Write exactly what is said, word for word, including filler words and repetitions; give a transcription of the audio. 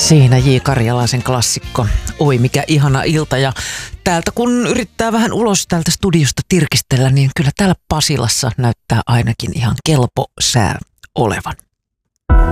Siinä J. Karjalaisen klassikko. Oi mikä ihana ilta, ja täältä kun yrittää vähän ulos täältä studiosta tirkistellä, niin kyllä täällä Pasilassa näyttää ainakin ihan kelpo sää olevan.